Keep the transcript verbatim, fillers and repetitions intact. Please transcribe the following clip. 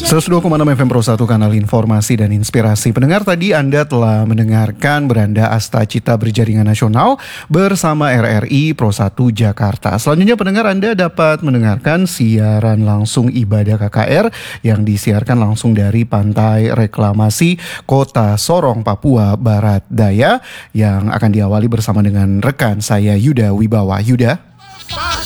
seratus dua koma enam F M Pro satu, kanal informasi dan inspirasi. Pendengar, tadi Anda telah mendengarkan Beranda Asta Cita Berjaringan Nasional bersama R R I Pro satu Jakarta. Selanjutnya pendengar, Anda dapat mendengarkan siaran langsung ibadah K K R yang disiarkan langsung dari Pantai Reklamasi Kota Sorong, Papua Barat Daya, yang akan diawali bersama dengan rekan saya Yuda Wibawa. Yuda.